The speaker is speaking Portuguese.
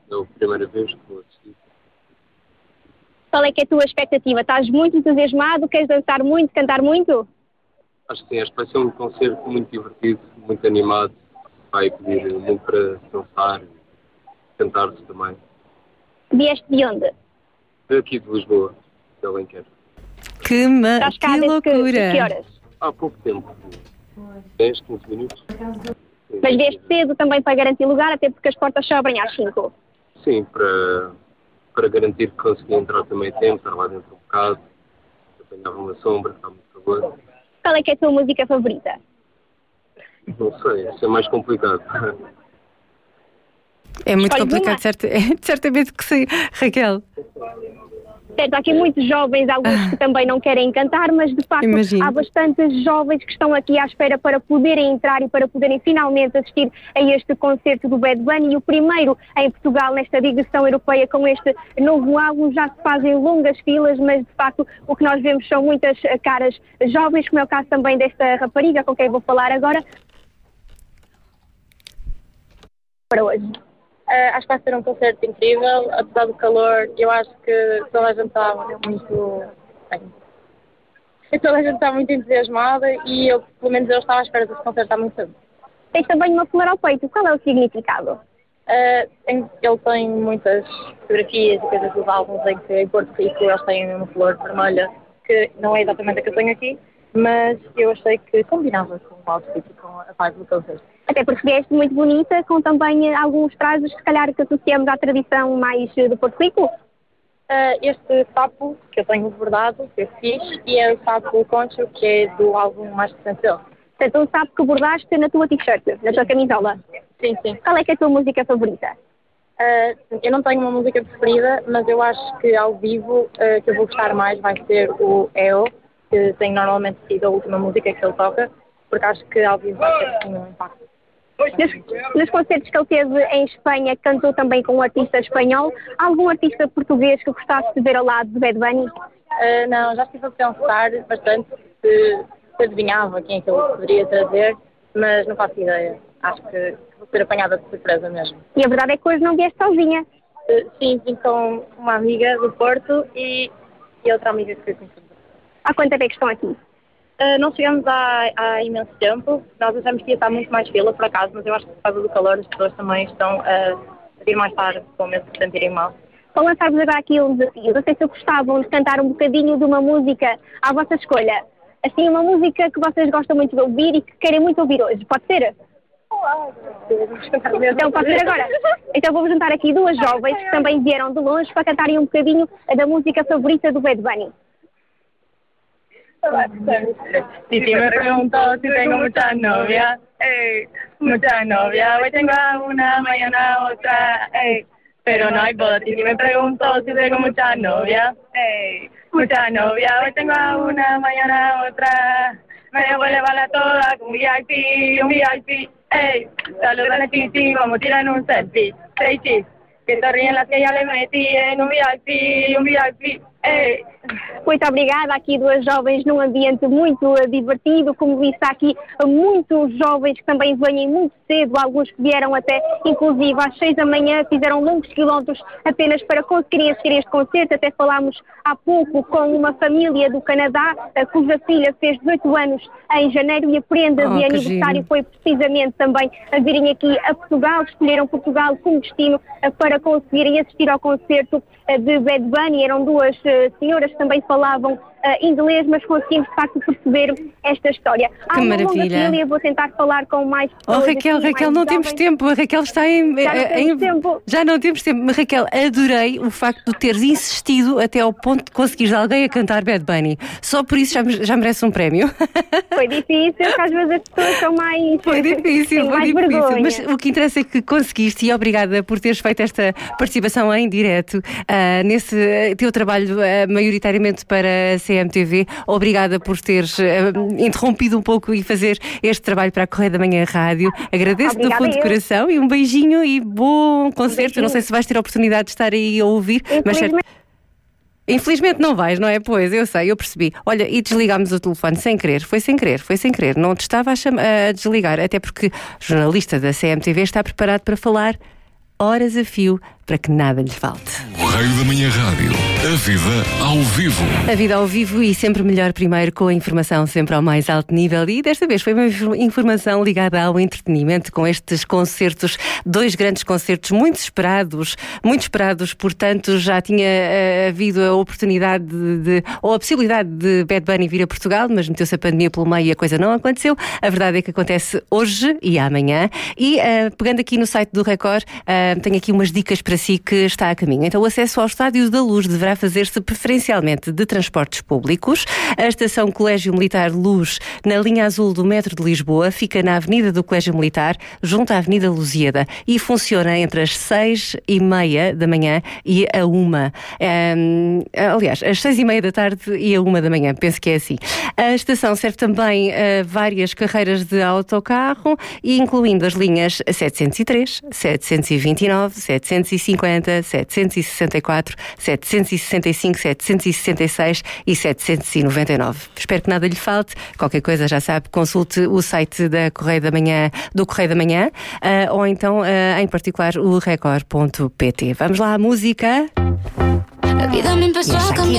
É a primeira vez que vou assistir. Qual é que é a tua expectativa? Estás muito entusiasmado? Queres dançar muito, cantar muito? Acho que sim, acho que vai ser um concerto muito divertido, muito animado. Vai pedir muito para dançar e cantar-se também. Vieste de onde? Aqui de Lisboa, de Alenquer. Que loucura! Que horas? Há pouco tempo, 10, 15 minutos. Mas vieste cedo também para garantir lugar, até porque as portas só abrem às 5. Sim, para garantir que consegui entrar também a tempo, estar lá dentro um bocado, apanhava uma sombra, está muito calor. Qual é que é a tua música favorita? Não sei, isso é mais complicado. É muito Escolhes complicado, certamente que sim, Raquel. Certo, há aqui muitos jovens, alguns que também não querem cantar, mas de facto Imagino. há bastantes jovens que estão aqui à espera para poderem entrar e para poderem finalmente assistir a este concerto do Bad Bunny, e o primeiro em Portugal nesta digressão europeia com este novo álbum. Já se fazem longas filas, mas de facto o que nós vemos são muitas caras jovens, como é o caso também desta rapariga com quem vou falar agora. Para hoje. Acho que vai ser um concerto incrível, apesar do calor. Eu acho que toda a gente está muito bem. Toda a gente está muito entusiasmada e eu, pelo menos, eu estava à espera desse concerto há muito tempo. Tens também uma flor ao peito. Qual é o significado? Ele tem muitas fotografias e coisas dos álbuns em que em Porto Rico eles têm uma flor vermelha, que não é exatamente a que eu tenho aqui, mas eu achei que combinava com o outfit e com a vibe do concerto. Até porque vieste muito bonita, com também alguns trajes, se calhar, que associamos à tradição mais do Porto Rico. Este sapo que eu tenho bordado, que eu fiz, e é o sapo concho, que é do álbum mais recente dele. Portanto, um sapo que bordaste na tua t-shirt, na tua camisola. Sim, sim. Qual é que é a tua música favorita? Eu não tenho uma música preferida, mas eu acho que ao vivo que eu vou gostar mais vai ser o EO, que tem normalmente sido a última música que ele toca, porque acho que ao vivo vai ter um impacto. Nos concertos que ele teve em Espanha, cantou também com um artista espanhol. Há algum artista português que gostasse de ver ao lado de Bad Bunny? Não, já estive a pensar bastante se adivinhava quem é que ele poderia trazer, mas não faço ideia. Acho que vou ser apanhada de surpresa mesmo. E a verdade é que hoje não vieste sozinha. Sim, vim com uma amiga do Porto e outra amiga que eu conheci. Há quanto tempo é que estão aqui? Não chegamos há imenso tempo. Nós achamos que ia estar muito mais fila, por acaso, mas eu acho que por causa do calor as pessoas também estão a vir mais tarde, com medo de se sentirem mal. Vou lançar-vos agora aqui um desafio. Não sei se gostavam de cantar um bocadinho de uma música à vossa escolha. Assim, uma música que vocês gostam muito de ouvir e que querem muito ouvir hoje. Pode ser? Então pode ser agora. Então vou-vos juntar aqui duas jovens que também vieram de longe para cantarem um bocadinho da música favorita do Bad Bunny. Si me pregunto si tengo muchas novias, muchas novias, hoy tengo una, mañana otra, pero no hay boda. Si me pregunto si tengo muchas novias, muchas novias, hoy tengo una, mañana otra, me debo llevarla toda con un VIP, saludan a Titi, vamos tirar un selfie, say cheese, que se ríen las que ya le metí en un VIP, Muito obrigada, aqui duas jovens num ambiente muito divertido. Como disse, há aqui muitos jovens que também vêm muito cedo, alguns que vieram até, inclusive, às 6 da manhã, fizeram longos quilómetros apenas para conseguirem assistir a este concerto. Até falámos há pouco com uma família do Canadá, cuja filha fez 18 anos em janeiro e a prenda de aniversário foi precisamente também a virem aqui a Portugal. Escolheram Portugal como destino para conseguirem assistir ao concerto de Bad Bunny. Eram duas senhoras que também falavam inglês, mas conseguimos de facto perceber esta história. Há uma maravilha. Longa fila, vou tentar falar com mais pessoas. Raquel, não temos tempo. A Raquel está Já não temos tempo. Mas Raquel, adorei o facto de teres insistido até ao ponto de conseguires alguém a cantar Bad Bunny. Só por isso já merece um prémio. Foi difícil, porque às vezes as pessoas são mais... Foi difícil. Mas o que interessa é que conseguiste, e obrigada por teres feito esta participação em direto nesse teu trabalho maioritariamente para a CMTV. Obrigada por teres interrompido um pouco e fazer este trabalho para a Correio da Manhã Rádio. Agradeço-te do fundo de coração e um beijinho e bom concerto. Não sei se vais ter a oportunidade de estar aí a ouvir, mas infelizmente não vais, não é? Pois, eu sei, eu percebi. Olha, e desligámos o telefone sem querer. Foi sem querer. Não te estava a desligar, até porque o jornalista da CMTV está preparado para falar horas a fio para que nada lhe falte. Correio da Manhã Rádio. A vida ao vivo. A vida ao vivo e sempre melhor, primeiro com a informação sempre ao mais alto nível, e desta vez foi uma informação ligada ao entretenimento com estes concertos, 2 grandes concertos muito esperados, portanto já tinha havido a oportunidade ou a possibilidade de Bad Bunny vir a Portugal, mas meteu-se a pandemia pelo meio e a coisa não aconteceu. A verdade é que acontece hoje e amanhã, e pegando aqui no site do Record, tenho aqui umas dicas para si que está a caminho. Então, o acesso ao Estádio da Luz deverá fazer-se preferencialmente de transportes públicos. A estação Colégio Militar Luz, na linha azul do metro de Lisboa, fica na Avenida do Colégio Militar, junto à Avenida Lusíada, e funciona entre as 6h30 da manhã e a 1h. Aliás, às 6h30 da tarde e a 1h da manhã, penso que é assim. A estação serve também a várias carreiras de autocarro, incluindo as linhas 703, 729, 750, 764, 765, 766 e 799. Espero que nada lhe falte. Qualquer coisa, já sabe, consulte o site do Correio da Manhã, ou então, em particular, o record.pt. Vamos lá à música. La vida me empezó a cambiar.